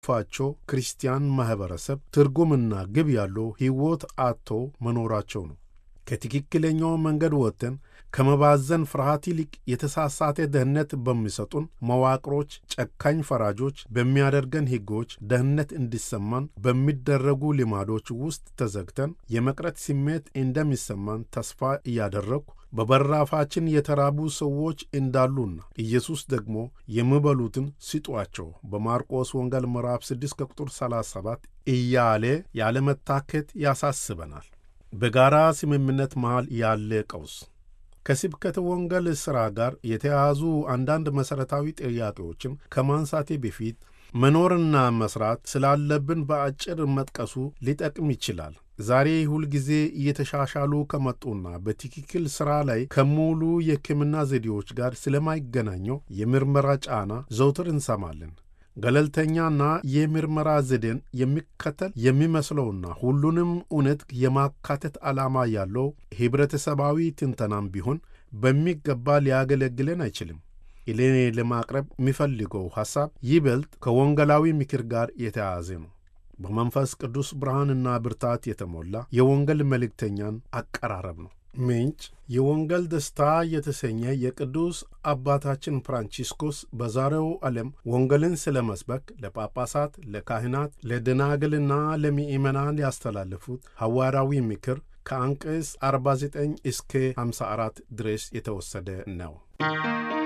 ፋቾ ክርስቲያን ማህበረሰብ ትርጉምና ግብ ያለው ሕይወት አጥቶ መኖራቸው ነው። ከትክክለኛው መንገድ ወጥተን ከመባዘን ፍርሃት ይልቅ የተሳሳተ ደህንነት በሚሰጡን መዋቅሮች፣ ጨካኝ ፈራጆች በሚያደርገን ሕጎች ደህንነት እንዲሰማን በሚደረጉ ልማዶች ውስጥ ተዘግተን የመቅረት ስሜት እንደሚሰማን ተስፋ እያደረግኩ በበራፋችን የተራቡ ሰዎች እንዳሉና ኢየሱስ ደግሞ የሚበሉትን ስጧቸው በማርቆስ ወንጌል ምዕራፍ 6 ቁጥር 37 እያለ ያለመታከት ያሳስበናል። በጋራ ስምምነት መሃል ያለ ቀውስ ከስብከተ ወንጌል ሥራ ጋር የተያያዙ አንዳንድ መሠረታዊ ጥያቄዎችን ከማንሳቴ በፊት መኖርና መሥራት ስላለብን በአጭር መጥቀሱ ሊጠቅም ይችላል። ዛሬ ሁልጊዜ እየተሻሻሉ ከመጡና በትክክል ሥራ ላይ ከሙሉ የሕክምና ዘዴዎች ጋር ስለማይገናኘው የምርመራ ጫና ዘውትር እንሰማለን። ገለልተኛና የምርመራ ዘዴን የሚከተል የሚመስለውና ሁሉንም እውነት የማካተት ዓላማ ያለው ኅብረተሰባዊ ትንተናም ቢሆን በሚገባ ሊያገለግለን አይችልም። እኔ ለማቅረብ የሚፈልገው ሐሳብ ይበልጥ ከወንጌላዊ ምክር ጋር የተያያዘ ነው። በመንፈስ ቅዱስ ብርሃንና ብርታት የተሞላ የወንጌል መልእክተኛን አቀራረብ ነው። ምንጭ የወንጌል ደስታ የተሰኘ የቅዱስ አባታችን ፍራንቺስኮስ በዛሬው ዓለም ወንጌልን ስለ መስበክ ለጳጳሳት፣ ለካህናት፣ ለደናግልና ለምእመናን ያስተላለፉት ሐዋርያዊ ምክር ከአንቀጽ 49 እስከ 54 ድረስ የተወሰደ ነው።